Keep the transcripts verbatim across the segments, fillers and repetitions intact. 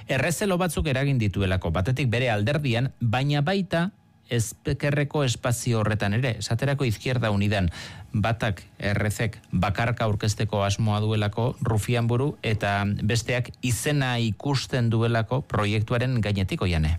Errezelo batzuk eragin dituelako, batetik bere alderdian, baina baita ezkerreko espazio horretan ere, esaterako Izquierda Unidan, batak errezek bakarka aurkezteko asmoa duelako Rufián buru, eta besteak izena ikusten duelako proiektuaren gainetiko jane.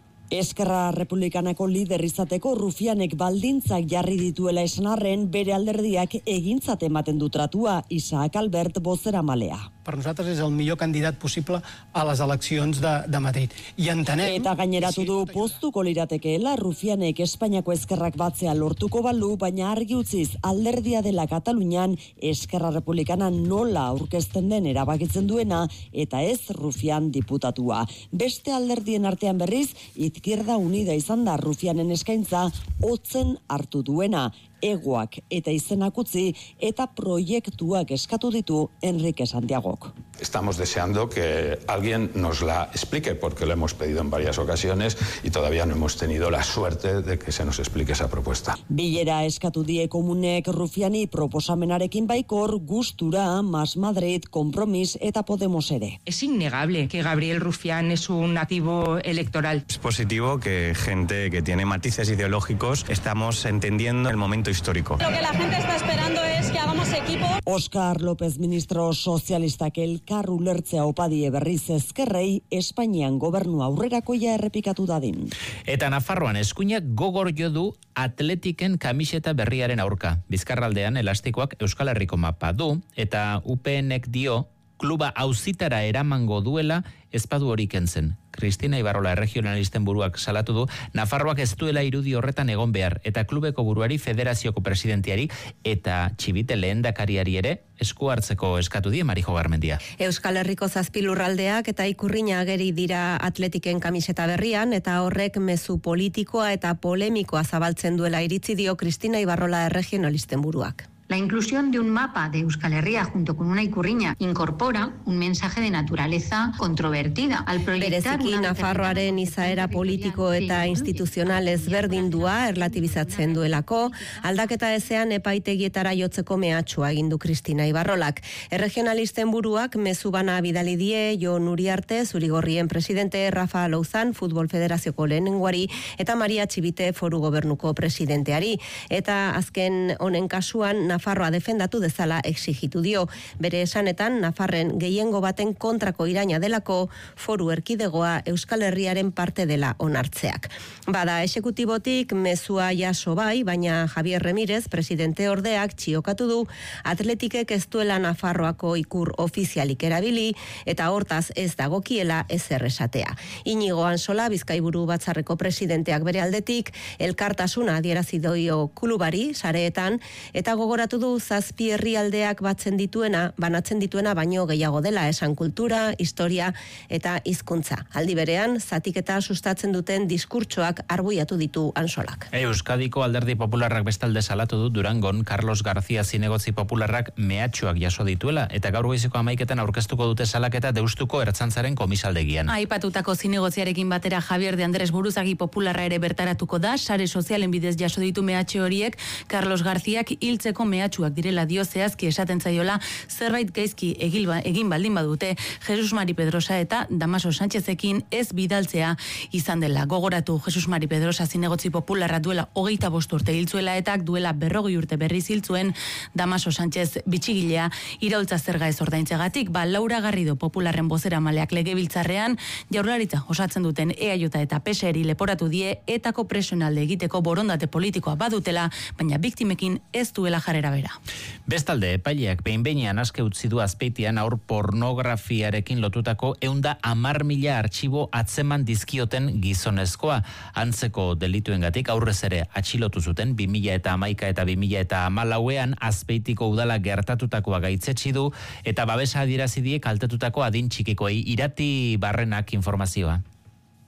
Eskerra Republikanako lider izateko Rufianek baldintzak jarri dituela esan arren, bere alderdiak egintzat ematen du tratua, Isaac Albert bozeramalea. Per nosaltres és el millor candidat possible a les eleccions de, de Madrid. I entenem... Eta gaineratu du postuko liratekeela Rufianek Espainiako eskerrak batzea lortuko balu, baina argi utziz alderdia dela Katalunian Eskerra Republikana nola aurkezten den erabakitzen duena eta ez Rufián diputatua. Beste alderdien artean berriz, Izquierda Unida izan da Rufianen eskaintza hotzen hartu duena. Egoak eta izenak utzi eta proiektuak eskatu ditu Enrique Santiagok. Estamos deseando que alguien nos la explique, porque lo hemos pedido en varias ocasiones y todavía no hemos tenido la suerte de que se nos explique esa propuesta. Bilera eskatu die komunek Rufiani proposamenarekin baikor gustura, Mas Madrid, Compromís eta Podemos ere. Es innegable que Gabriel Rufián es un activo electoral. Es positivo que gente que tiene matices ideológicos estamos entendiendo el momento histórico. Lo que la gente está esperando es que hagamos equipo. Óscar López, ministro sozialistak elkar ulertzea opadie berriz ezkerrei Espainian gobernu aurrerakoia errepikatu dadin. Eta Nafarroan eskuinak gogor jo du Atletiken kamiseta berriaren aurka. Bizkarraldean elastikoak Euskal Herriko mapa du eta U P Nek dio kluba auzitara eramango duela ezpadu hori kentzen. Cristina Ibarrola erregionalisten buruak salatu du, Nafarroak ez duela irudi horretan egon behar, eta klubeko buruari, federazioko presidentiari eta txibite lehendakariari ere esku hartzeko eskatu die Marijo Garmendia. Euskal Herriko zazpilurraldeak eta ikurriña ageri dira Atletiken kamiseta berrian, eta horrek mezu politikoa eta polemikoa zabaltzen duela iritzi dio Cristina Ibarrola erregionalisten buruak. La inclusión de un mapa de Euskal Herria junto con una ikurriña incorpora un mensaje de naturaleza controvertida. Al proyectar Bereziki Nafarroaren izaera politiko eta instituzional ezberdindua erlatibizatzen duelako, aldaketa ezean epaitegietara jotzeko mehatxua egin du Cristina Ibarrolak. Erregionalisten buruak mezu bana bidali die Jon Uriarte, Zurigorrien presidente, Rafa Louzan, Futbol Federazioko lehenengoari, eta Maria Txibite Foru Gobernuko presidenteari. Eta azken honen kasuan, Nafarroa defendatu dezala exigitu dio. Bere esanetan, Nafarren gehiengo baten kontrako iraina delako foru erkidegoa Euskal Herriaren parte dela onartzeak. Bada, exekutibotik mezua jaso bai, baina Javier Remírez, presidente ordeak, txiokatu du Atletikek ez duela Nafarroako ikur ofizialik erabili, eta hortaz ez dagokiela ezer esatea. Inigo Ansola, Bizkaiburu batzarreko presidenteak bere aldetik, elkartasuna adierazi dio klubari, sareetan, eta gogoratu du zazpi herrialdeak batzen dituena, banatzen dituena baino gehiago dela, esan kultura, historia eta hizkuntza. Aldi berean, zatiketa sustatzen duten diskurtsoak arbuiatu ditu Ansolak. Euskadiko Alderdi Popularrak bestalde salatu du Durangon Carlos García zinegotzi popularrak mehatxuak jaso dituela, eta gaur goizeko hamaiketan aurkeztuko dute salaketa Deustuko Ertzaintzaren komisaldegian. Aipatutako zinegotziarekin batera Javier de Andrés buruzagi popularra ere bertaratuko da, sare sozialen bidez jaso ditu mehatxu horiek, Carlos Garcíak hiltzeko mehatxuak direla dio zehazki esaten zaiola zerbait gaizki egilba, egin baldin badute Jesus Mari Pedrosa eta Damaso Sánchezekin ez bidaltzea izan dela. Gogoratu Jesus Mari Pedrosa zinegotzi popularra duela hogeita bost urte hiltzuela eta duela berrogei urte berriz hiltzuen Damaso Sánchez bitxigilea iraultza zerga ez ordaintzeagatik. Ba, Laura Garrido popularren bozeramaleak legebiltzarrean Jaurlaritza osatzen duten E A J eta P S eri leporatu die etako presionalde egiteko borondate politikoa badutela, baina biktimekin ez duela jarrera bera. Bestalde, epaileak behin-behinean aske utzi du Azpeitian aur pornografiarekin lotutako eunda amar mila artxibo atzeman dizkioten gizonezkoa. Antzeko delituengatik aurrez ere atxilotu zuten bi mila eta hamaika eta bi mila eta hamalauean Azpeitiko udala gertatutakoa gaitzetsi du eta babesa adierazi die kaltetutako adin txikikoei. Irati Barrenak informazioa.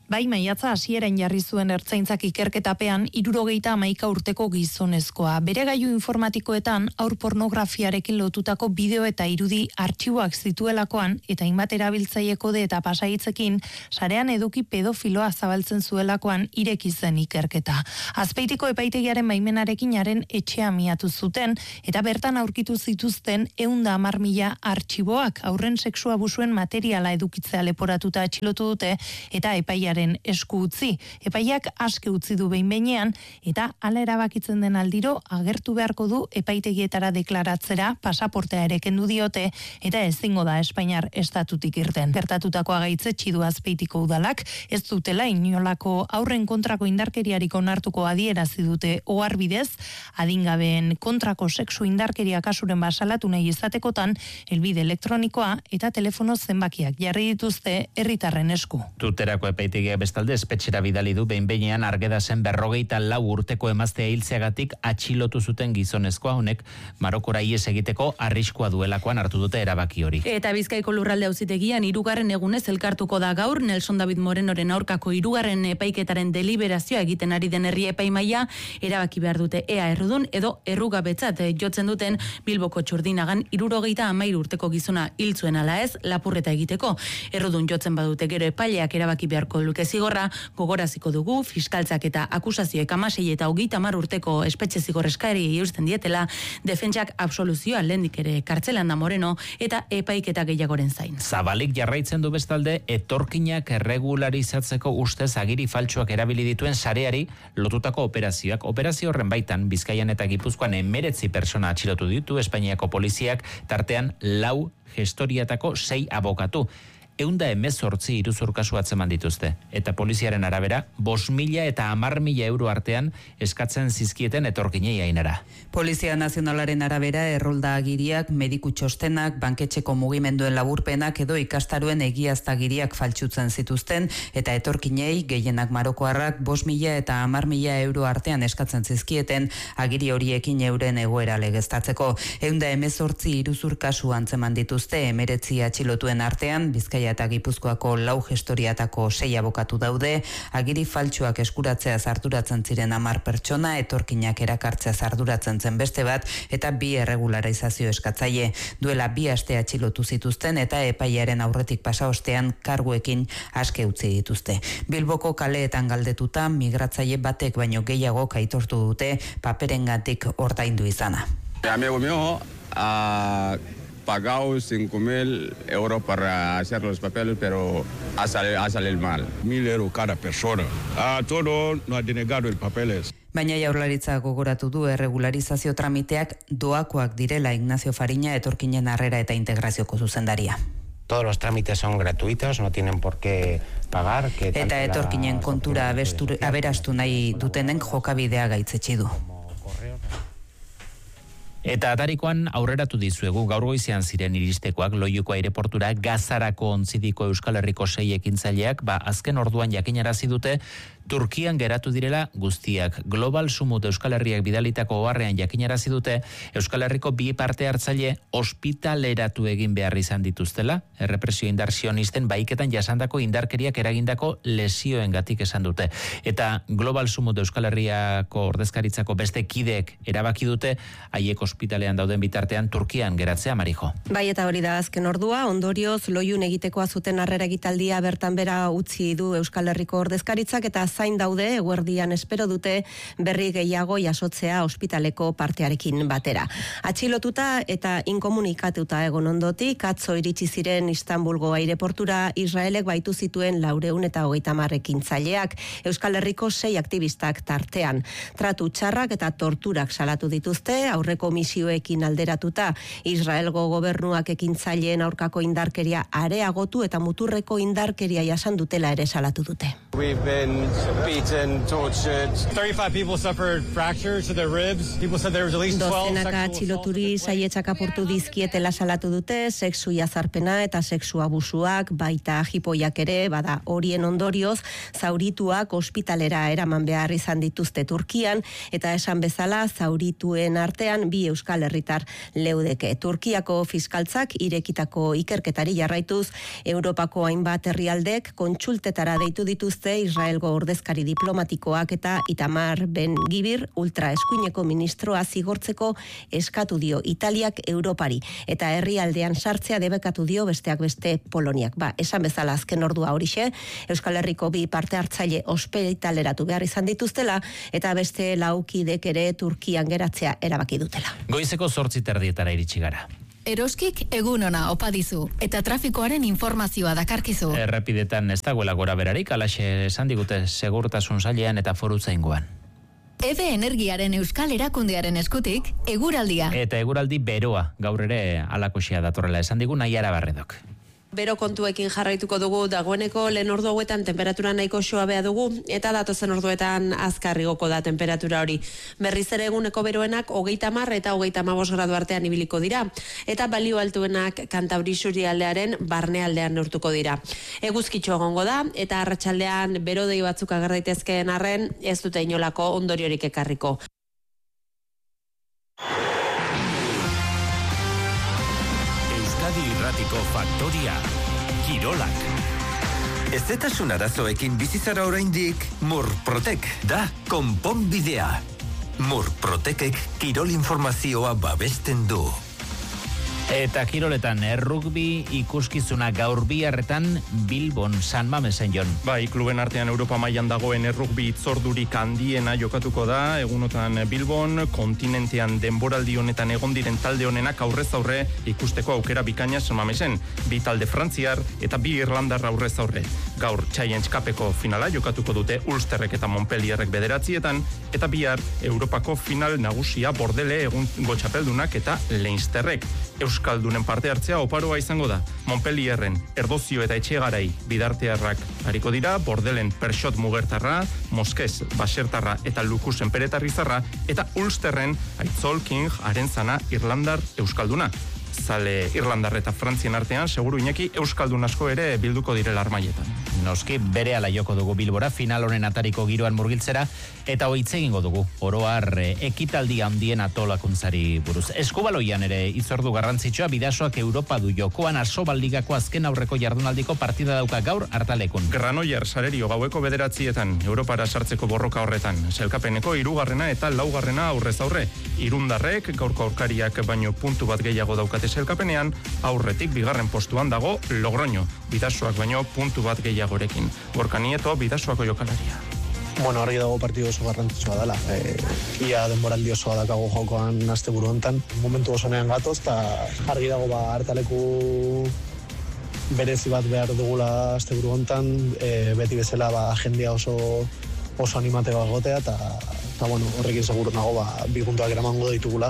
Bai, maiatza hasieran jarri zuen ertzaintzak ikerketapean hirurogeita hamaika urteko gizonezkoa. Bere gailu informatikoetan aur pornografiarekin lotutako bideo eta irudi artxiboak zituelakoan eta hainbat erabiltzaile kode eta pasaitzekin sarean eduki pedofiloa zabaltzen zuelakoan ireki zen ikerketa. Azpeitiko epaitegiaren baimenarekin haren etxea miatu zuten eta bertan aurkitu zituzten ehun eta hamar mila artxiboak aurren sexu abusuen materiala edukitzea leporatuta atxilotu dute eta epaiaren esku utzi. Epaiak aske utzi du behin-behinean eta hala erabakitzen den aldiro agertu beharko du epaitegietara deklaratzera pasaportea ere kendu diote eta ezingo da Espainiar estatutik irten. Gertatutakoa gaitzetsi du Azpeitiko udalak, ez dutela inolako aurren kontrako indarkeriarik onartuko adierazi dute oharbidez, adingabeen kontrako sexu indarkeria kasuren basalatu nahi izatekotan helbide elektronikoa eta telefono zenbakiak jarri dituzte herritarren esku. Tuterako epaitegia bestalde espetxera bidali du behin-behinean Argedasen berrogeita lau urteko emaztea hiltzeagatik atxilotu zuten gizonezkoa honek Marokora ihes egiteko arriskua duelakoan hartu dute erabaki hori. Eta Bizkaiko lurralde auzitegian hirugarren egunez elkartuko da gaur Nelson David Morenoren aurkako hirugarren epaiketaren deliberazioa egiten ari den herri epaimahaia erabaki behar dute ea errudun edo errugabetzat jotzen duten Bilboko Txurdinagan hirurogeita hamairu urteko gizona hiltzuen ala ez lapurreta egiteko. Errudun jotzen badute gero epaileak erabaki beharko luke zigorra, gogoraziko dugu fiskaltzak eta akusazioek hamasei eta hogeita hamar urteko espetxe zigor eskari eusten dietela, defentsak absoluzioa lehendik ere kartzelan da Moreno eta epaiketa gehiagoren zain. Zabalik jarraitzen du bestalde etorkinak erregularizatzeko ustez agiri faltsuak erabili dituen sareari lotutako operazioak. Operazio horren baitan Bizkaian eta Gipuzkoan hemeretzi pertsona atxilotu ditu Espainiako poliziak, tartean lau gestoriatako sei abokatu. Eunda emezortzi iruzur kasu atzeman dituzte. Eta poliziaren arabera, bost mila eta hamar mila euro artean eskatzen zizkieten etorkinei ainara. Polizia Nazionalaren arabera errolda agiriak, mediku txostenak, banketxeko mugimenduen laburpenak edo ikastaroen egiaztagiriak faltsutzen zituzten eta etorkinei gehienak marokoarrak bost mila eta hamar mila euro artean eskatzen zizkieten agiri horiekin euren egoera legeztatzeko. Eunda emezortzi iruzur kasu antzeman dituzte emeretzi atxilotuen artean, Bizkaia eta Gipuzkoako lau gestoriatako sei abokatu daude, agiri faltsuak eskuratzea arduratzen ziren hamar pertsona, etorkinak erakartzea arduratzen zen beste bat, eta bi erregularizazio eskatzaile. Duela bi aste atxilotu zituzten eta epaiaren aurretik pasa ostean karguekin aske utzi dituzte. Bilboko kaleetan galdetuta migratzaile batek baino gehiago aitortu dute paperengatik ordaindu izana. Amigo mío, a pagado cinco mil euros para hacer los papeles, pero ha salido, ha salido mal. Mil euros cada persona. A todo no ha denegado el papeles. Baina Jaurlaritza gogoratu du erregularizazio tramiteak doakoak direla. Ignacio Fariña, etorkinen harrera eta integrazioko zuzendaria. Todos los trámites son gratuitos, no tienen por qué pagar. Que eta etorkinen kontura abestur, aberastu nahi dutenen jokabidea gaitzetsi du. Eta atarikoan aurreratu dizuegu gaur goizean ziren iristekoak Loiuko aireportura Gazarako ontzidiko Euskal Herriko sei ekintzaileak ba azken orduan jakinarazi dute Turkian geratu direla guztiak. Global Sumut Euskal Herriak bidalitako oharrean jakinarazi dute Euskal Herriko bi parte hartzaile ospitaleratu egin behar izan dituztela, errepresio indar sionisten baiketan jasandako indarkeriak eragindako lesioengatik esan dute. Eta Global Sumut Euskal Herriako ordezkaritzako beste kideek erabaki dute haiek ospitalean dauden bitartean Turkian geratzea, Marijo. Bai, eta hori da azken ordua, ondorioz Loiun egitekoa zuten harrera egitaldia bertan bera utzi du Euskal Herriko ordezkaritzak eta zain daude, eguerdian espero dute berri gehiago jasotzea ospitaleko partearekin batera. Atxilotuta eta inkomunikatuta egon ondotik, atzo iritsi ziren Istanbulgo aireportura Israelek baitu zituen laureun eta hogeita marrekin zaileak, Euskal Herriko sei aktivistak tartean. Tratu txarrak eta torturak salatu dituzte, aurreko misioekin alderatuta, Israelgo gobernuak ekintzaileen aurkako indarkeria areagotu eta muturreko indarkeria jasan dutela ere salatu dute. We've been beaten, tortured. thirty-five people suffered fractures to their ribs. People said there was at least twelve Dozenaka atxiloturi saietzak apurtu dizkietela salatu dute, sexu jazarpena eta sexu abusuak, baita jipoiak ere, bada horien ondorioz, zaurituak ospitalera eraman behar izan dituzte Turkian, eta esan bezala zaurituen artean bi euskal herritar leudeke. Turkiako fiskaltzak irekitako ikerketari jarraituz, Europako hainbat herrialdek kontsultetara deitu dituzte Israelgo ordezkari diplomatikoak eta Itamar Ben Gibir ultraeskuineko ministroa zigortzeko eskatu dio Italiak Europari, eta herrialdean sartzea debekatu dio besteak beste Poloniak. Ba, esan bezala azken ordua horixe, Euskal Herriko bi parte hartzaile ospitaleratu behar izan dituztela, eta beste laukidek ere Turkian geratzea erabaki dutela. Goizeko zortzi terdietara iritsi gara. Eroskik egun ona opa dizu, eta trafikoaren informazioa dakarkizu. Errepidetan ez dagoela gora berarik, alaxe esan digute segurtasun sailean eta forutzaingoan. Eve Energiaren Euskal Erakundearen eskutik, eguraldia. Eta eguraldi beroa, gaur ere alakoxea datorrela esan digu Naiara Barredok. Bero kontuekin jarraituko dugu, dagoeneko lehen ordu hauetan temperatura nahiko xoabea dugu, eta datozen orduetan azkar igoko da temperatura hori. Berriz ere eguneko beroenak hogeita hamar eta hogeita hamabost gradu artean ibiliko dira, eta balio altuenak Kantauri isurialdearen barnealdean neurtuko dira. Eguzkitxo egongo da, eta arratsaldean berodei batzuk ager daitezkeen arren, ez dute inolako ondoriorik ekarriko. Irratiko Faktoria, Kirolak. Ezetasun arazoekin bizizara oraindik, Murprotek da konponbidea. Murprotekek kirol informazioa babesten du. Eta kiroletan, errugbi ikuskizuna gaur biharretan Bilbon San Mamesen, Jon. Bai, kluben artean Europa mailan dagoen errugbi itzordurik handiena jokatuko da, egunotan Bilbon, kontinentean denboraldi honetan egon diren talde honenak aurrez aurre ikusteko aukera bikaina San Mamesen. Bi talde frantziar eta bi irlandar aurrez aurre. Gaur Challenge Cupeko finala jokatuko dute Ulsterrek eta Montpellierrek bederatzietan, eta bihar Europako final nagusia Bordele egungo txapeldunak eta Leinsterrek. Euskaldunen parte hartzea oparoa izango da. Montpellierren Erdozio eta Etxegarai bidartearrak hariko dira, Bordelen Perxot Mugertarra, Moskez Basertarra eta Lukusen Peretarrizarra, eta Ulsterren Aitzol King Arenzana Irlandar Euskalduna. Zale Irlandar eta Frantzien artean, seguru Iñaki Euskaldun asko ere bilduko direla armaietan. Noski, bere ala joko dugu Bilbora, final honen atariko giroan murgiltzera, eta hoitze egingo dugu, oroar ekitaldi handien atolakuntzari buruz. Eskubaloian ere itzordu garrantzitsua, Bidasoak Europa du jokoan Asobaligako azken aurreko jardunaldiko partida dauka gaur hartalekun. Granoller Sarerio gaueko bederatzietan, Europara sartzeko borroka horretan, Selkapeneko hirugarrena eta laugarrena aurrez aurre. Irundarrek, gaurko aurkariak baino puntu bat gehiago daukate Selkapenean, aurretik bigarren postuan dago Logroño, Bidasoak baino puntu bat gehiagorekin. Gorka Nieto, Bidasoako jokalaria. Bueno, argi dago partidu oso garrantzitsua dela. E, ia denboraldi osoa dakago jokoan asteburu hontan. Momentu osonean gatoz, eta argi dago ba hartaleku berezi bat behar dugula asteburu hontan, e, beti bezala ba jendea oso oso animateko egotea, eta eta bueno, horrekin seguru nago ba bi puntuak eramango ditugula,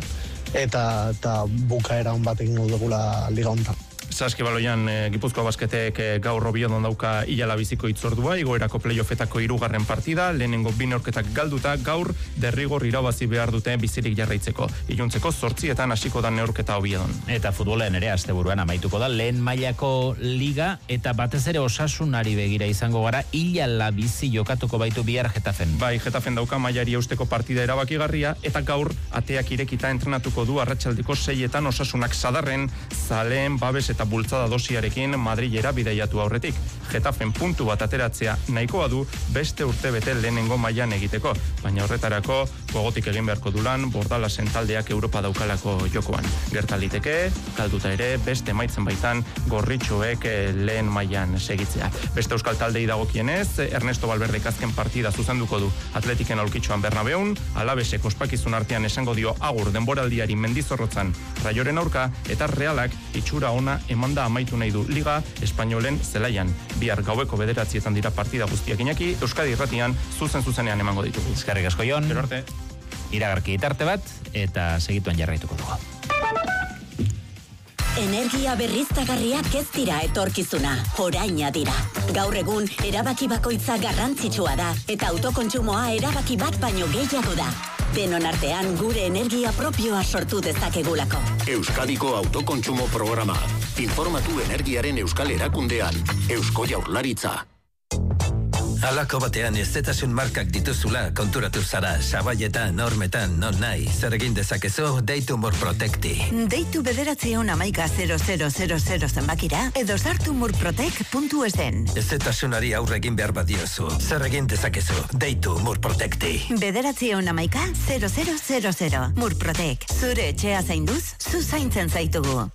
eta eta bukaera on bat egingo dugula liga hontan. Saskibaloian e, Gipuzkoa basketek e, gaur Obiodon dauka ilala biziko itzordua, igoerako playoffetako hirugarren partida, lehenengo bi neurketak galduta, gaur derrigor irabazi behar dute bizirik jarraitzeko. Iluntzeko zortzietan hasiko da neurketa Obiodon. Eta futbolen ere asteburuan amaituko da lehen mailako liga, eta batez ere Osasunari begira izango gara, ilala bizi jokatuko baitu bihar Getafen. Bai, Getafen dauka mailari eusteko partida erabakigarria, eta gaur ateak irekita entrenatuko du arratsaldeko seietan Osasunak Sadarren, Zaleen, Babes eta bultzada dosiarekin Madrilera bidaiatu aurretik. Getafen puntu bat ateratzea nahikoa du beste urtebete lehenengo mailan egiteko, baina horretarako gogotik egin beharko dulan Bordalasen taldeak Europa daukalako jokoan. Gertaliteke, galduta ere, beste maitzen baitan gorritxoek lehen mailan segitzea. Beste euskal taldei dagokienez, Ernesto Valverdek azken partida zuzenduko du Atletiken aulkitxoan Bernabeun, Alabesek ospakizun artean esango dio agur denboraldiari Mendizorrotzan Raioren aurka, eta Realak itxura ona emanda amaitu nahi du Liga Espainolen zelaian. Bihar gaueko bederatzietan dira partida guztiak Iñaki, Euskadi Irratian zuzen zuzenean emango ditugu. Eskerrik asko, Jon. Gero arte. Iragarki itarte bat, eta segituan jarraituko dugu. Energia berriztagarriak ez dira etorkizuna, oraina dira. Gaur egun, erabaki bakoitza garrantzitsua da, eta autokontsumoa erabaki bat baino gehiago da. Denon artean gure energia propioa sortu dezakegulako. Euskadiko autokontsumo programa. Informatu energiaren euskal erakundean. Eusko Jaurlaritza. Halako batean ezetasun markak dituzula konturatu zara, sabaietan, normetan, non nahi, zer egin dezakezu, deitu Murprotekti. Deitu bederatzion amaika zero zero zero zero zenbakira, edo sartu murprotek puntu esen. Ezetasunari aurre egin behar badiozu, zer egin dezakezu, deitu Murprotekti. Bederatzion amaika zero zero zero zero. Murprotek, zure etxea zainduz, zu zaintzen zaitugu.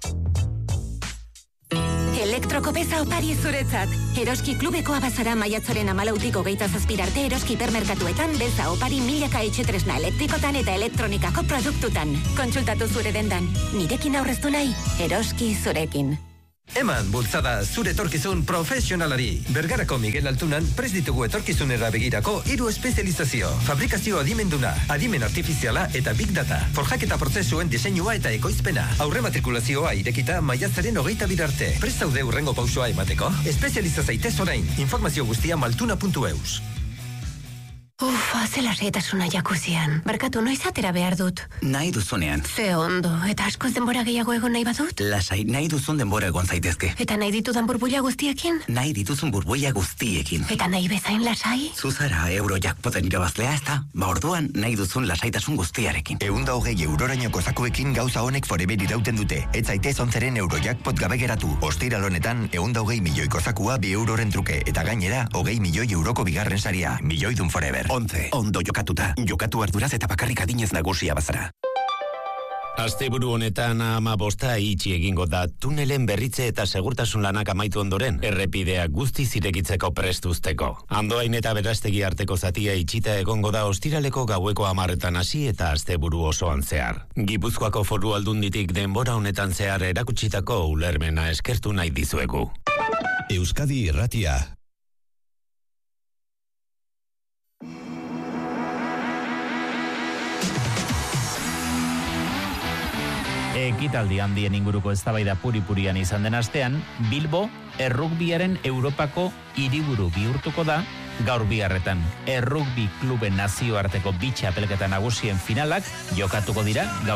Elektroko beza opari zuretzat. Eroski klubekoa bazara maiatzaren amalautik hogeita zazpirarte Eroski hipermerkatuetan beza opari milaka etxetresna elektrikotan eta elektronikako produktutan. Kontsultatu zure dendan. Nirekin aurreztu nahi, Eroski zurekin. Eman bultzada zure etorkizun profesionalari. Bergarako Miguel Altunan prest ditugu etorkizunera begirako hiru espezializazio. Fabrikazio adimenduna, adimen artifiziala eta big data. Forjaketa prozesuen diseinua eta ekoizpena. Aurre matrikulazioa irekita maiatzaren hogeita bir arte. Prest zaude hurrengo pausoa emateko? Espezializa zaitez orain. Informazio guztia maltuna puntu eus. Uf, zela seitasuna jakuzian. Barkatu, noiz atera behar dut. Nahi duzunean. Ze ondo, eta askoz denbora gehiago egon nahi badut? Lasai, nahi duzun denbora egon zaitezke. Eta nahi ditudan burbuila guztiekin? Nahi dituzun burbuila guztiekin. Eta nahi bezain lasai? Zuzara Eurojackpoten irabazlea ez da? Ba orduan, nahi duzun lasaitasun guztiarekin. Eunda hogei eurorainoko zakuekin gauza honek forever irauten dute. Ez zaitez onzeren Eurojackpot gabe geratu. Ostiral honetan, eunda hogei milioiko zakua bi euroren truke. Eta gainera, hogei milioi euroko bigarren saria. Milioidun forever. Ontze, ondo jokatuta. Jokatu arduraz eta bakarrik adinez nagusia bazara. Asteburu honetan ama bosta itxi egingo da tunelen berritze eta segurtasun lanak amaitu ondoren, errepidea guztiz irekitzeko prestuzteko. Andoain eta Berastegi arteko zatia itxita egongo da ostiraleko gaueko hamarretan hasi eta asteburu osoan zehar. Gipuzkoako Foru Aldunditik denbora honetan zehar erakutsitako ulermena eskertu nahi dizuegu. Euskadi Irratia. Ekitaldi handien inguruko eztabaida puri-purian izan den astean, Bilbo errugbiaren Europako hiriburu bihurtuko da gaur biharretan. Errugbi kluben nazioarteko bi txapelketa nagusien finalak jokatuko dira gaur